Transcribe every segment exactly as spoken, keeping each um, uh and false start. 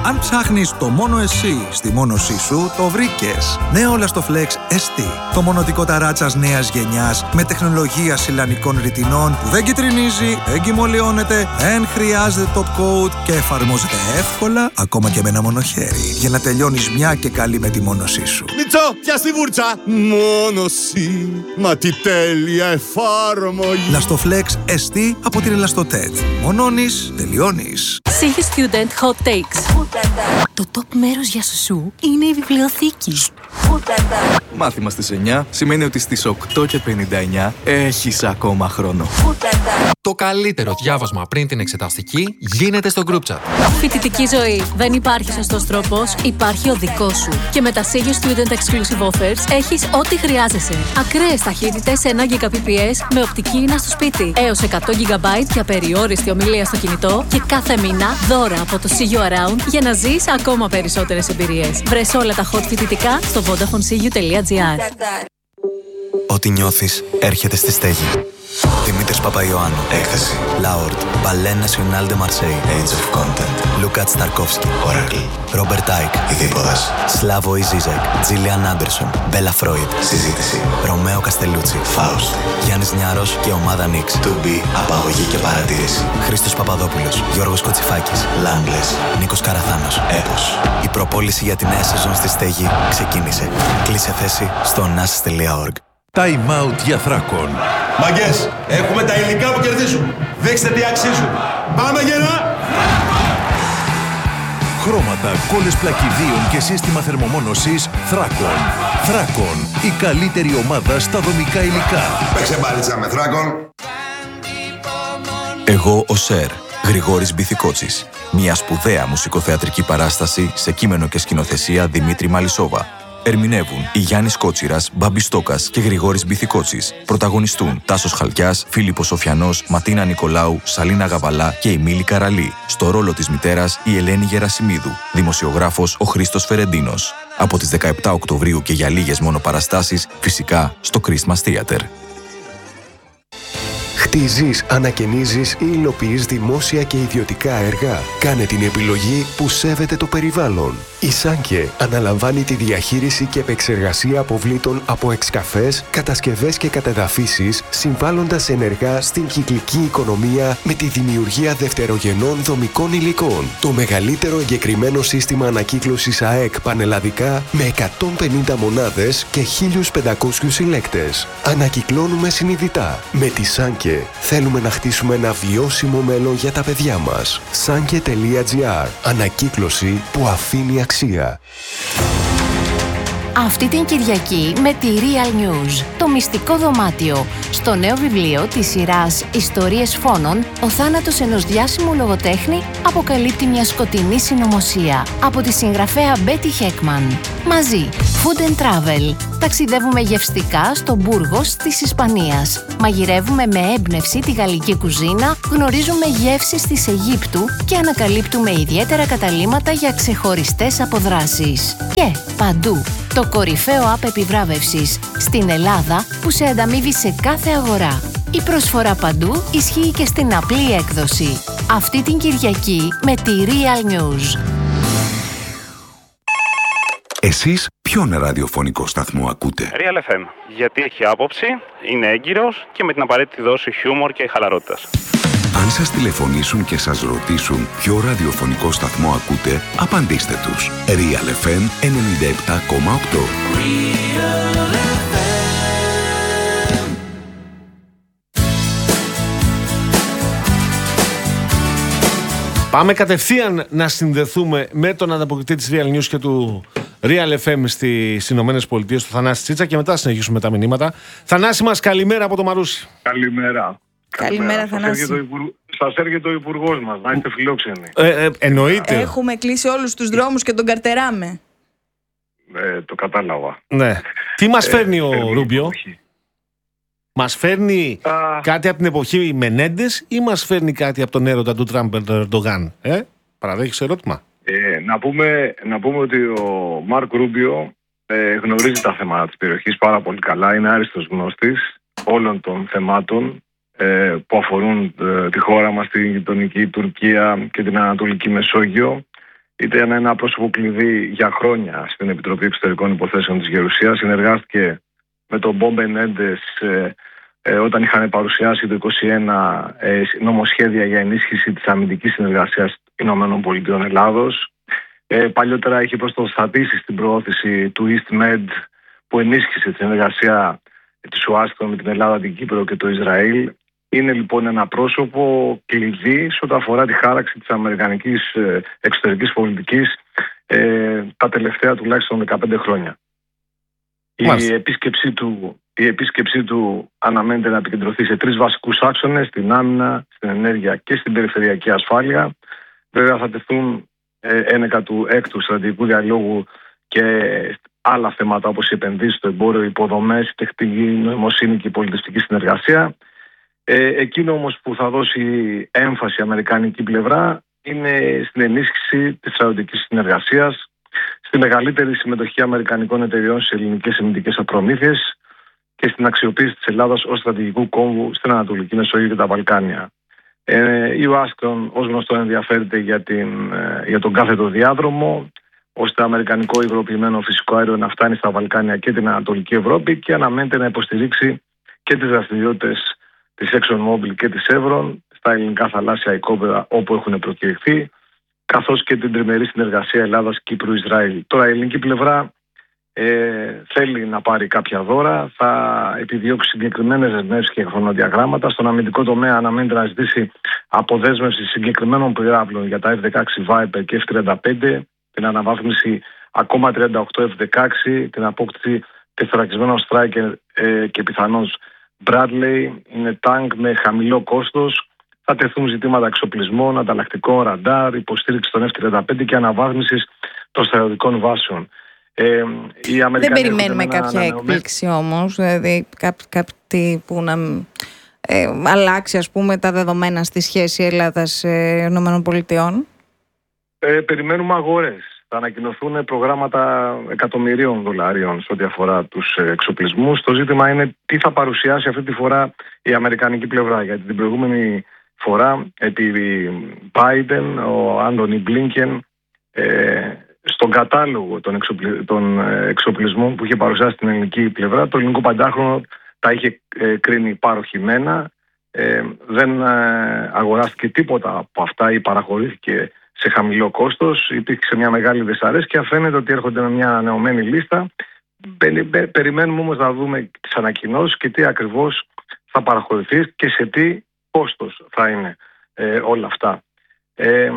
Αν ψάχνεις το μόνο εσύ στη μόνωσή σου, το βρήκες. Νέο Lastoflex ες τι. Το μονωτικό ταράτσας νέας γενιάς με τεχνολογία σιλανικών ρητινών που δεν κυτρινίζει, δεν κυμολιώνεται, δεν χρειάζεται top coat και εφαρμόζεται εύκολα ακόμα και με ένα μονοχέρι για να τελειώνεις μια και καλή με τη μόνωσή σου. Μιτσό, πιάσ' τη βούρτσα! Μόνωση, μα τι τέλεια εφάρμογη! Lastoflex ες τι από την Elastotet. Μονώνεις, τελειώνεις. Σίγη Student Hot Takes. Το top μέρος για σουσού είναι η βιβλιοθήκη. Μάθημα στις εννιά σημαίνει ότι στις οκτώ και πενήντα εννιά έχεις ακόμα χρόνο. Το καλύτερο διάβασμα πριν την εξεταστική γίνεται στο group chat. Φοιτητική ζωή. Δεν υπάρχει σωστός τρόπος, υπάρχει ο δικός σου. Και με τα Σίγη Student Exclusive Offers έχεις ό,τι χρειάζεσαι. Ακραίες ταχύτητες ένα γιγαμπιτ με οπτική ίνα στο σπίτι. Έως εκατό τζι μπι για περιόριστη ομιλία στο κινητό και κάθε μήνα δώρα από το See You Around για να ζεις ακόμα περισσότερες εμπειρίες. Βρες όλα τα hot φοιτητικά στο vodafonesiu τελεία gr. Ό,τι νιώθεις έρχεται στη στέγη. Δημήτρης Παπαϊωάννου. Έκθεση. Λάουρντ. Ballet National de Marseille. Age of Content. Λουκάτ Σταρκόφσκι. Oracle. Ρόμπερτ Άικ. Ειδίποδας. Σλάβο Ιζίζεκ. Τζίλιαν Άντερσον. Μπέλα Φρόιντ. Συζήτηση. Ρωμαίο Καστελούτσι. Φάουστ. Γιάννης Νιάρος και ομάδα Νίξ. To be. Απαγωγή και παρατήρηση. Χρήστος Παπαδόπουλος. Γιώργος Κοτσιφάκης. Λάγκλες. Νίκος Καραθάνος. Έπος. Η προπόληση για τη νέα σεζόν στη στέγη ξεκίνησε. Κλείσε θέση στο nas τελεία org. Time out για Θράκον. Μαγκές, έχουμε τα υλικά που κερδίζουν. Δείξτε τι αξίζουν. Πάμε γερά! Χρώματα, κόλλες πλακιδίων και σύστημα θερμομόνωσης Θράκον. Θράκον, η καλύτερη ομάδα στα δομικά υλικά. Παίξε μπάλιτσα με Θράκον. Εγώ ο Σερ, Γρηγόρης Μπιθικότσης. Μια σπουδαία μουσικοθεατρική παράσταση σε κείμενο και σκηνοθεσία Δημήτρη Μαλισσόβα. Ερμηνεύουν η Γιάννης Κότσιρας, Μπάμπης Στόκας και Γρηγόρης Μπιθικότσης. Πρωταγωνιστούν Τάσος Χαλκιάς, Φίλιππος Σοφιανός, Ματίνα Νικολάου, Σαλίνα Γαβαλά και η Μίλη Καραλή. Στο ρόλο της μητέρας η Ελένη Γερασιμίδου. Δημοσιογράφος ο Χρήστος Φερεντίνος. Από τις δεκαεπτά Οκτωβρίου και για λίγες μόνο παραστάσεις, φυσικά στο Christmas Theater. Χτίζεις, ανακαινίζεις ή υλοποιείς δημόσια και ιδιωτικά έργα. Κάνε την επιλογή που σέβεται το περιβάλλον. Η Σάνκε αναλαμβάνει τη διαχείριση και επεξεργασία αποβλήτων από εξκαφές, κατασκευές και κατεδαφίσεις, συμβάλλοντας ενεργά στην κυκλική οικονομία με τη δημιουργία δευτερογενών δομικών υλικών. Το μεγαλύτερο εγκεκριμένο σύστημα ανακύκλωσης ΑΕΚ πανελλαδικά με εκατόν πενήντα μονάδες και χίλιους πεντακόσιους συλλέκτες. Ανακυκλώνουμε συνειδητά. Με τη Σάνκε θέλουμε να χτίσουμε ένα βιώσιμο μέλλον για τα παιδιά μας. Σάνκε τελεία gr. Ανακύκλωση που αφήνει αξία. Αυτή την Κυριακή με τη Real News, το μυστικό δωμάτιο. Στο νέο βιβλίο της σειράς «Ιστορίες φόνων», ο θάνατος ενός διάσημου λογοτέχνη αποκαλύπτει μια σκοτεινή συνωμοσία από τη συγγραφέα Μπέτι Χέκμαν. Μαζί, Food and Travel. Ταξιδεύουμε γευστικά στο Μπούργος της Ισπανίας. Μαγειρεύουμε με έμπνευση τη γαλλική κουζίνα, γνωρίζουμε γεύσεις της Αιγύπτου και ανακαλύπτουμε ιδιαίτερα καταλύματα για ξεχωριστές αποδράσεις. Και παντού, το κορυφαίο app επιβράβευσης στην Ελλάδα που σε ανταμείβει σε κάθε αγορά. Η προσφορά παντού ισχύει και στην απλή έκδοση. Αυτή την Κυριακή με τη Real News. Εσείς ποιον ραδιοφωνικό σταθμό ακούτε? Real εφ εμ, γιατί έχει άποψη, είναι έγκυρος και με την απαραίτητη δόση χιούμορ και χαλαρότητας. Αν σας τηλεφωνήσουν και σας ρωτήσουν ποιο ραδιοφωνικό σταθμό ακούτε, απαντήστε τους. Real εφ εμ ενενήντα επτά κόμμα οκτώ. Πάμε κατευθείαν να συνδεθούμε με τον ανταποκριτή της Real News και του Real εφ εμ στις Ηνωμένες Πολιτείες, του Θανάση Τσίτσα, και μετά συνεχίσουμε τα μηνύματα. Θανάση μας, καλημέρα από το Μαρούσι. Καλημέρα. Καλημέρα, Θανάση. Σας έρχεται ο υπουργός μας, να είστε φιλόξενοι. Ε, ε, εννοείται. Έχουμε κλείσει όλους τους δρόμους και τον καρτεράμε. Ε, το κατάλαβα. Ναι. Τι μας φέρνει ε, ο ε, Ρούμπιο? Μας φέρνει Α... κάτι από την εποχή Μενέντες ή μας φέρνει κάτι από τον έρωτα του Τραμπ με τον Ερντογάν? Ε, παραδέχεις ερώτημα. Ε, να, πούμε, να πούμε ότι ο Μάρκ Ρούμπιο ε, γνωρίζει τα θέματα της περιοχής πάρα πολύ καλά. Είναι άριστος γνώστης όλων των θεμάτων ε, που αφορούν ε, τη χώρα μας, την γειτονική Τουρκία και την Ανατολική Μεσόγειο. Ήταν ένα πρόσωπο κλειδί για χρόνια στην Επιτροπή Εξωτερικών Υποθέσεων της Γερουσίας. Συνεργάστηκε με τον Μπον Μενέντες ε, ε, όταν είχαν παρουσιάσει το είκοσι ένα ε, νομοσχέδια για ενίσχυση της αμυντικής συνεργασίας ΗΠΑ Ελλάδος. Ε, παλιότερα είχε προστοθατήσει στην προώθηση του EastMed που ενίσχυσε τη συνεργασία της Ουάσιγκτον με την Ελλάδα, την Κύπρο και το Ισραήλ. Είναι λοιπόν ένα πρόσωπο κλειδί σε ό,τι αφορά τη χάραξη της αμερικανικής ε, εξωτερικής πολιτικής ε, τα τελευταία τουλάχιστον δεκαπέντε χρόνια. Η επίσκεψή, του, η επίσκεψή του αναμένεται να επικεντρωθεί σε τρεις βασικούς άξονες, στην άμυνα, στην ενέργεια και στην περιφερειακή ασφάλεια. Βέβαια θα τεθούν ε, ένεκα του έκτου στρατηγικού διαλόγου και άλλα θέματα όπως οι επενδύσεις, το εμπόριο, οι υποδομές, η τεχνική νοημοσύνη και η πολιτιστική συνεργασία. Ε, εκείνο όμως που θα δώσει έμφαση η αμερικανική πλευρά είναι στην ενίσχυση της στρατιωτικής συνεργασίας, στη μεγαλύτερη συμμετοχή αμερικανικών εταιριών σε ελληνικές αμυντικές προμήθειες και στην αξιοποίηση της Ελλάδας ως στρατηγικού κόμβου στην Ανατολική Μεσόγειο και τα Βαλκάνια. Ε, η Ουάσιγκτον ως γνωστό ενδιαφέρεται για, την, για τον κάθετο διάδρομο, ώστε αμερικανικό υγροποιημένο φυσικό αέριο να φτάνει στα Βαλκάνια και την Ανατολική Ευρώπη και αναμένεται να υποστηρίξει και τις δραστηριότητες της ExxonMobil και της Chevron στα ελληνικά θαλάσσια οικόπεδα όπου έχουν προκηρυχθεί, καθώς και την τριμερή συνεργασία Ελλάδας-Κύπρου-Ισραήλ. Τώρα η ελληνική πλευρά ε, θέλει να πάρει κάποια δώρα, θα επιδιώξει συγκεκριμένες δεσμεύσεις και χρονοδιαγράμματα. Στον αμυντικό τομέα αναμένεται να ζητήσει αποδέσμευση συγκεκριμένων πυράβλων για τα εφ δεκαέξι Viper και εφ τριάντα πέντε, την αναβάθμιση ακόμα τριάντα οκτώ εφ δεκαέξι, την απόκτηση τεθωρακισμένων Striker ε, και πιθανώς Bradley. Είναι τάγκ με χαμηλό κόστος. Θα τεθούν ζητήματα εξοπλισμών, ανταλλακτικών ραντάρ, υποστήριξη των εφ τριάντα πέντε και αναβάθμισης των στρατιωτικών βάσεων. Ε, Δεν περιμένουμε κάποια εκπλήξη όμως, δηλαδή κάτι που να ε, αλλάξει ας πούμε τα δεδομένα στη σχέση Ελλάδας-ΗΠΑ. Ε, περιμένουμε αγορές. Θα ανακοινωθούν προγράμματα εκατομμυρίων δολαρίων σε ό,τι αφορά τους εξοπλισμούς. Το ζήτημα είναι τι θα παρουσιάσει αυτή τη φορά η αμερικανική πλευρά. Γιατί την προηγούμενη φορά, επί Biden, ο Άντονι Μπλίνκεν, ε, στον κατάλογο των, εξοπλι... των εξοπλισμών που είχε παρουσιάσει στην ελληνική πλευρά, το ελληνικό πεντάχρονο τα είχε ε, κρίνει παροχημένα. Ε, δεν ε, αγοράστηκε τίποτα από αυτά ή παραχωρήθηκε σε χαμηλό κόστος. Υπήρξε μια μεγάλη δυσαρέσκεια. Φαίνεται ότι έρχονται με μια ανανεωμένη λίστα. Περιμένουμε όμως να δούμε τις ανακοινώσεις και τι ακριβώς θα παραχωρηθεί και σε τι κόστος θα είναι ε, όλα αυτά. Ε,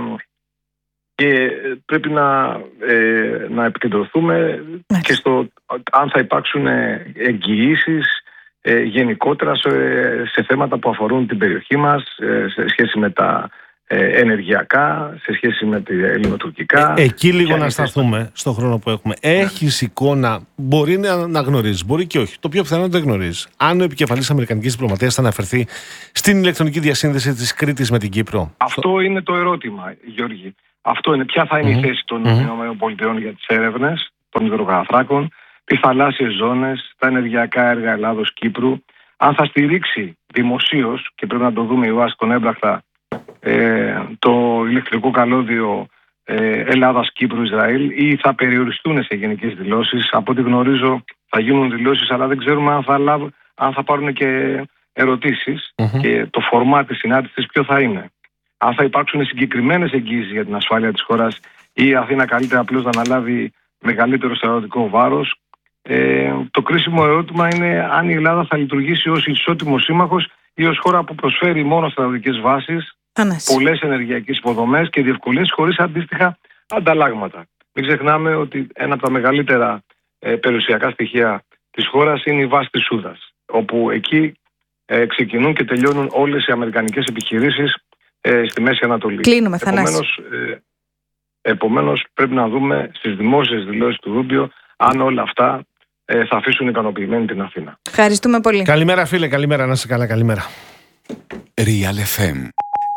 και πρέπει να, ε, να επικεντρωθούμε και στο αν θα υπάρξουν εγγυήσεις ε, γενικότερα σε, σε θέματα που αφορούν την περιοχή μας, ε, σε σχέση με τα ενεργειακά, σε σχέση με τη ελληνοτουρκικά. Ε, εκεί λίγο να σταθούμε στον χρόνο που έχουμε. Έχεις εικόνα, μπορεί να, να γνωρίζεις, μπορεί και όχι. Το πιο πιθανό δεν γνωρίζεις. Αν ο επικεφαλής Αμερικανικής διπλωματίας θα αναφερθεί στην ηλεκτρονική διασύνδεση της Κρήτης με την Κύπρο. Αυτό είναι το ερώτημα, Γιώργη. Αυτό είναι. Ποια θα είναι mm-hmm. η θέση των mm-hmm. ΗΠΑ για τις έρευνες των υδρογαθράκων, τις θαλάσσιες ζώνες, τα ενεργειακά έργα Ελλάδος-Κύπρου. Αν θα στηρίξει δημοσίως, και πρέπει να το δούμε η Ουάσιγκτον έμπρακτα, Ε, το ηλεκτρικό καλώδιο ε, Ελλάδας-Κύπρου-Ισραήλ ή θα περιοριστούν σε γενικές δηλώσεις. Από ό,τι γνωρίζω θα γίνουν δηλώσεις, αλλά δεν ξέρουμε αν θα, λάβ, αν θα πάρουν και ερωτήσεις mm-hmm. και το φορμά της συνάντησης ποιο θα είναι. Αν θα υπάρξουν συγκεκριμένες εγγύησεις για την ασφάλεια της χώρας ή η Αθήνα καλείται απλώς να αναλάβει μεγαλύτερο στρατιωτικό βάρος. Ε, το κρίσιμο ερώτημα είναι αν η Ελλάδα θα λειτουργήσει ως ισότιμος σύμμαχος ή ως χώρα που προσφέρει μόνο στρατιωτικές βάσεις, πολλές ενεργειακές υποδομές και διευκολύνσεις χωρίς αντίστοιχα ανταλλάγματα. Μην ξεχνάμε ότι ένα από τα μεγαλύτερα ε, περιουσιακά στοιχεία της χώρας είναι η βάση της Σούδας, όπου εκεί ε, ξεκινούν και τελειώνουν όλες οι αμερικανικές επιχειρήσεις ε, στη Μέση Ανατολή. Κλείνουμε, Θανάση. Επομένως, ε, επομένως πρέπει να δούμε στις δημόσιες δηλώσεις του Ρούμπιο αν όλα αυτά ε, θα αφήσουν ικανοποιημένη την Αθήνα. Ευχαριστούμε πολύ. Καλημέρα φίλε, καλημέρα, να είσαι καλά, καλημέρα. Real εφ εμ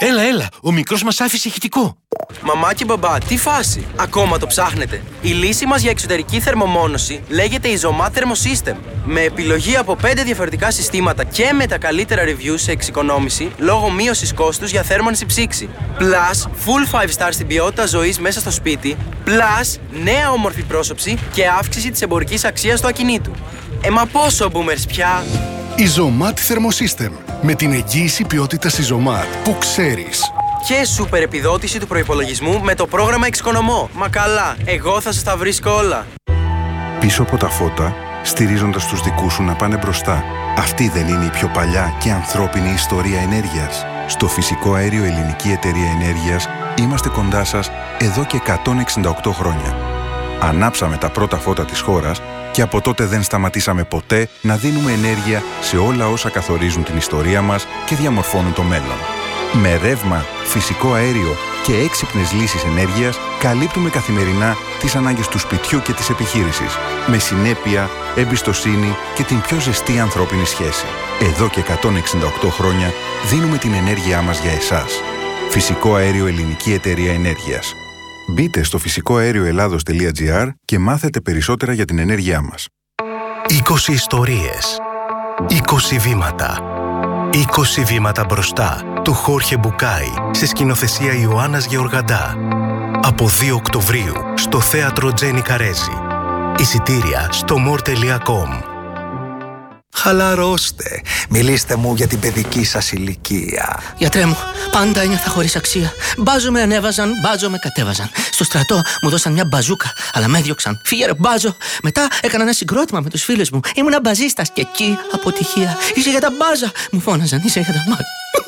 Έλα, έλα, ο μικρός μας άφησε ηχητικό. Μαμά και μπαμπά, τι φάση! Ακόμα το ψάχνετε? Η λύση μας για εξωτερική θερμομόνωση λέγεται Isomat Thermosystem. Με επιλογή από πέντε διαφορετικά συστήματα και με τα καλύτερα reviews σε εξοικονόμηση λόγω μείωσης κόστους για θέρμανση ψήξη. Plus, full five star στην ποιότητα ζωής μέσα στο σπίτι. Plus, νέα όμορφη πρόσωψη και αύξηση της εμπορικής αξίας του ακινήτου. Ε, μα πόσο boomers πια! Isomat Thermosystem. Με την εγγύηση ποιότητας Isomat που ξέρεις. Και σούπερ επιδότηση του προϋπολογισμού με το πρόγραμμα Εξοικονομώ. Μα καλά, εγώ θα σας τα βρίσκω όλα. Πίσω από τα φώτα, στηρίζοντας τους δικούς σου να πάνε μπροστά. Αυτή δεν είναι η πιο παλιά και ανθρώπινη ιστορία ενέργειας? Στο Φυσικό Αέριο Ελληνική Εταιρεία Ενέργειας είμαστε κοντά σας εδώ και εκατόν εξήντα οκτώ χρόνια. Ανάψαμε τα πρώτα φώτα της χώρας και από τότε δεν σταματήσαμε ποτέ να δίνουμε ενέργεια σε όλα όσα καθορίζουν την ιστορία μας και διαμορφώνουν το μέλλον. Με ρεύμα, φυσικό αέριο και έξυπνες λύσεις ενέργειας καλύπτουμε καθημερινά τις ανάγκες του σπιτιού και της επιχείρησης, με συνέπεια, εμπιστοσύνη και την πιο ζεστή ανθρώπινη σχέση. Εδώ και εκατόν εξήντα οκτώ χρόνια δίνουμε την ενέργειά μας για εσάς. Φυσικό Αέριο Ελληνική Εταιρεία Ενέργειας. Μπείτε στο φυσικό αέριο ελλάδος τελεία τζι άρ και μάθετε περισσότερα για την ενέργειά μας. είκοσι ιστορίες. είκοσι βήματα. είκοσι βήματα μπροστά του Χόρχε Μπουκάη σε σκηνοθεσία Ιωάννας Γεωργαντά. Από δύο Οκτωβρίου στο θέατρο Τζένι Καρέζη. Εισιτήρια στο μορ τελεία κομ. Χαλαρώστε. Μιλήστε μου για την παιδική σας ηλικία. Γιατρέ μου, πάντα ένιωθα χωρίς αξία. Μπάζο με ανέβαζαν, μπάζο με κατέβαζαν. Στο στρατό μου δώσαν μια μπαζούκα, αλλά με έδιωξαν. Φύγε ρε μπάζο. Μετά έκανα ένα συγκρότημα με τους φίλους μου. Ήμουνα μπαζίστας και εκεί αποτυχία. Είσαι για τα μπάζα, μου φώναζαν. Είσαι για τα μάτια.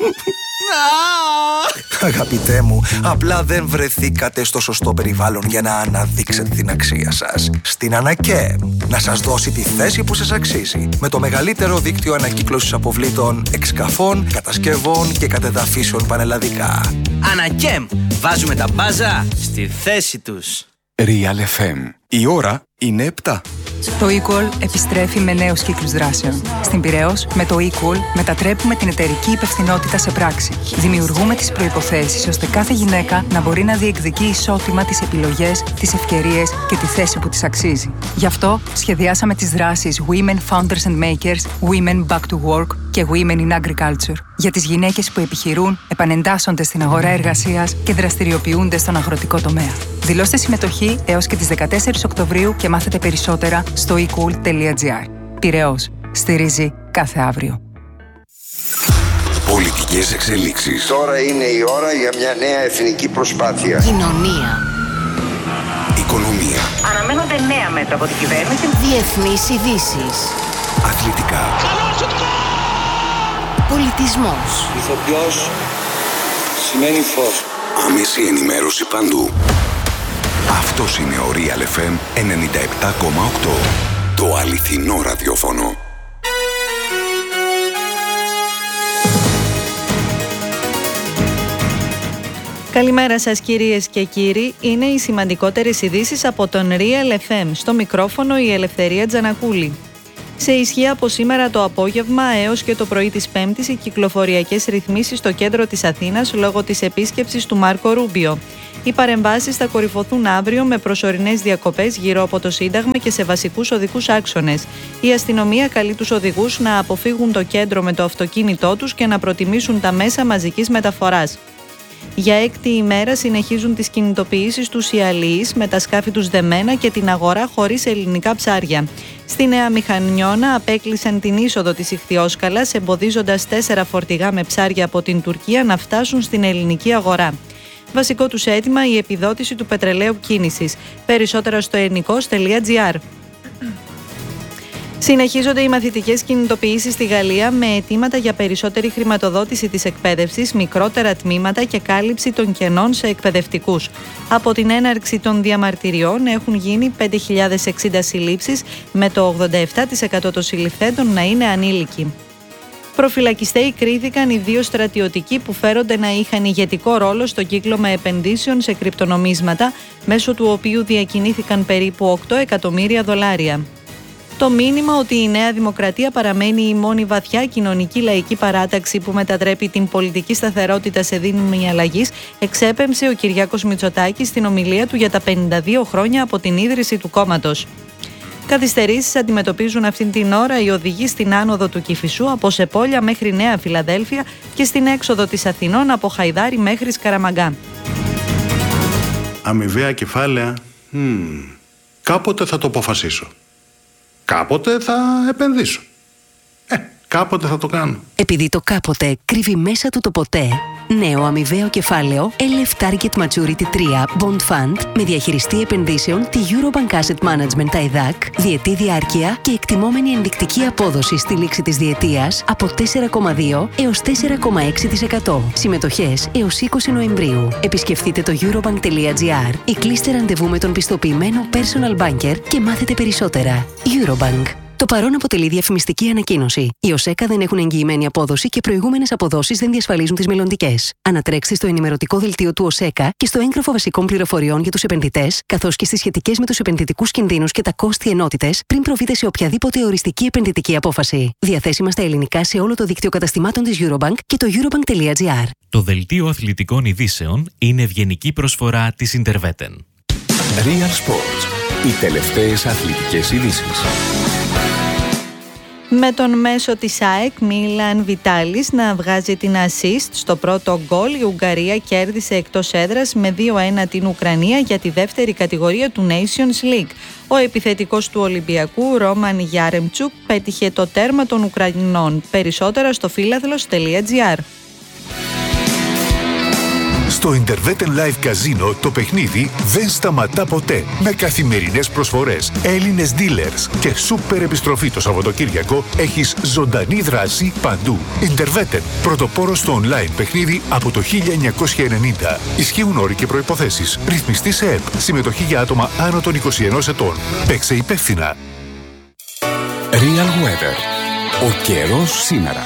Αγαπητέ μου, απλά δεν βρεθήκατε στο σωστό περιβάλλον για να αναδείξετε την αξία σας. Στην ΑΝΑΚΕΜ να σας δώσει τη θέση που σας αξίζει, με το μεγαλύτερο δίκτυο ανακύκλωσης αποβλήτων, εξκαφών, κατασκευών και κατεδαφίσεων πανελλαδικά. ΑΝΑΚΕΜ, βάζουμε τα μπάζα στη θέση τους. Real εφ εμ. Η ώρα είναι επτά. Το eCall επιστρέφει με νέους κύκλους δράσεων. Στην Πειραιώς, με το eCall μετατρέπουμε την εταιρική υπευθυνότητα σε πράξη. Δημιουργούμε τις προϋποθέσεις ώστε κάθε γυναίκα να μπορεί να διεκδικεί ισότιμα τις επιλογές, τις ευκαιρίες και τη θέση που της αξίζει. Γι' αυτό σχεδιάσαμε τις δράσεις Women Founders and Makers, Women Back to Work και Women in Agriculture για τις γυναίκες που επιχειρούν, επανεντάσσονται στην αγορά εργασίας και δραστηριοποιούνται στον αγροτικό τομέα. Δηλώστε συμμετοχή έως και τις δεκατέσσερις Οκτωβρίου και μάθετε περισσότερα στο e cool τελεία τζι άρ. Πειραιώς. Στηρίζει κάθε αύριο. Πολιτικές εξελίξεις. Τώρα είναι η ώρα για μια νέα εθνική προσπάθεια. Κοινωνία. Οικονομία. Αναμένονται νέα μέτρα από την κυβέρνηση. Διεθνείς ειδήσεις. Αθλητικά. Πολιτισμός. Ηθοποιός σημαίνει φως. Άμεση ενημέρωση παντού. Αυτός είναι ο Real εφ εμ ενενήντα επτά κόμμα οκτώ. Το αληθινό ραδιόφωνο. Καλημέρα σας κυρίες και κύριοι. Είναι οι σημαντικότερες ειδήσεις από τον Real εφ εμ. Στο μικρόφωνο η Ελευθερία Τζανακούλη. Σε ισχύ από σήμερα το απόγευμα έως και το πρωί της Πέμπτης οι κυκλοφοριακές ρυθμίσεις στο κέντρο της Αθήνας λόγω της επίσκεψης του Μάρκο Ρούμπιο. Οι παρεμβάσεις θα κορυφωθούν αύριο με προσωρινές διακοπές γύρω από το Σύνταγμα και σε βασικούς οδικούς άξονες. Η αστυνομία καλεί τους οδηγούς να αποφύγουν το κέντρο με το αυτοκίνητό τους και να προτιμήσουν τα μέσα μαζικής μεταφοράς. Για έκτη ημέρα συνεχίζουν τις κινητοποιήσεις τους οι αλληλείς με τα σκάφη τους δεμένα και την αγορά χωρίς ελληνικά ψάρια. Στη Νέα Μηχανιώνα απέκλεισαν την είσοδο της Ιχθυόσκαλας εμποδίζοντας τέσσερα φορτηγά με ψάρια από την Τουρκία να φτάσουν στην ελληνική αγορά. Βασικό τους αίτημα η επιδότηση του πετρελαίου κίνησης. Περισσότερα στο ενικός τελεία τζι άρ. Συνεχίζονται οι μαθητικές κινητοποιήσεις στη Γαλλία με αιτήματα για περισσότερη χρηματοδότηση της εκπαίδευσης, μικρότερα τμήματα και κάλυψη των κενών σε εκπαιδευτικούς. Από την έναρξη των διαμαρτυριών έχουν γίνει πέντε χιλιάδες εξήντα συλλήψεις, με το ογδόντα επτά τοις εκατό των συλληφθέντων να είναι ανήλικοι. Προφυλακιστέοι κρίθηκαν οι δύο στρατιωτικοί που φέρονται να είχαν ηγετικό ρόλο στο κύκλωμα επενδύσεων σε κρυπτονομίσματα, μέσω του οποίου διακινήθηκαν περίπου οκτώ εκατομμύρια δολάρια. Το μήνυμα ότι η Νέα Δημοκρατία παραμένει η μόνη βαθιά κοινωνική λαϊκή παράταξη που μετατρέπει την πολιτική σταθερότητα σε δύναμη αλλαγής εξέπεμψε ο Κυριάκος Μητσοτάκης στην ομιλία του για τα πενήντα δύο χρόνια από την ίδρυση του κόμματος. Καθυστερήσεις αντιμετωπίζουν αυτήν την ώρα οι οδηγοί στην άνοδο του Κηφισού από Σεπόλια μέχρι Νέα Φιλαδέλφια και στην έξοδο της Αθηνών από Χαϊδάρι μέχρι Σκαραμαγκά. Αμοιβαία κεφάλαια, mm, κάποτε θα το αποφασίσω. Κάποτε θα επενδύσω. Ε, κάποτε θα το κάνω. Επειδή το κάποτε κρύβει μέσα του το ποτέ, νέο αμοιβαίο κεφάλαιο ελ εφ Target Maturity τρία Bond Fund με διαχειριστή επενδύσεων τη Eurobank Asset Management τα ΕΔΑΚ, διετή διάρκεια και εκτιμόμενη ενδεικτική απόδοση στη λήξη της διετίας από τέσσερα κόμμα δύο έως τέσσερα κόμμα έξι τοις εκατό. Συμμετοχές έως είκοσι Νοεμβρίου. Επισκεφτείτε το eurobank τελεία gr ή κλείστε ραντεβού με τον πιστοποιημένο personal banker και μάθετε περισσότερα. Eurobank. Το παρόν αποτελεί διαφημιστική ανακοίνωση. Οι ΟΣΕΚΑ δεν έχουν εγγυημένη απόδοση και προηγούμενες αποδόσεις δεν διασφαλίζουν τις μελλοντικές. Ανατρέξτε στο ενημερωτικό δελτίο του ΟΣΕΚΑ και στο έγγραφο βασικών πληροφοριών για τους επενδυτές, καθώς και στις σχετικές με τους επενδυτικούς κινδύνους και τα κόστη ενότητες, πριν προβείτε σε οποιαδήποτε οριστική επενδυτική απόφαση. Διαθέσιμα στα ελληνικά σε όλο το δίκτυο καταστημάτων της Eurobank και το eurobank τελεία gr. Το δελτίο αθλητικών ειδήσεων είναι ευγενική προσφορά της Interveten. Real Sports. Οι τελευταίες αθλητικές ειδήσεις. Με τον μέσο της ΑΕΚ Μίλαν Βιτάλης να βγάζει την assist στο πρώτο γκολ, η Ουγγαρία κέρδισε εκτός έδρας με δύο ένα την Ουκρανία για τη δεύτερη κατηγορία του Nations League. Ο επιθετικός του Ολυμπιακού, Ρόμαν Γιάρεμτσουκ, πέτυχε το τέρμα των Ουκρανινών. Περισσότερα στο φίλαθλος τελεία gr. Στο Interveten Live Casino το παιχνίδι δεν σταματά ποτέ. Με καθημερινές προσφορές, Έλληνες dealers και σούπερ επιστροφή το Σαββατοκύριακο έχεις ζωντανή δράση παντού. Interveten, πρωτοπόρος στο online παιχνίδι από το χίλια εννιακόσια ενενήντα. Ισχύουν όροι και προϋποθέσεις. Ρυθμιστή σε ΕΠ. Συμμετοχή για άτομα άνω των είκοσι ενός ετών. Παίξε υπεύθυνα. Real Weather. Ο καιρός σήμερα.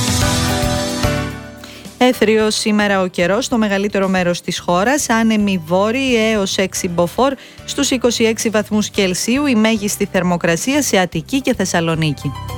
Έθριος σήμερα ο καιρός στο μεγαλύτερο μέρος της χώρας, άνεμοι βόρειοι έως έξι μποφόρ στους είκοσι έξι βαθμούς Κελσίου, η μέγιστη θερμοκρασία σε Αττική και Θεσσαλονίκη.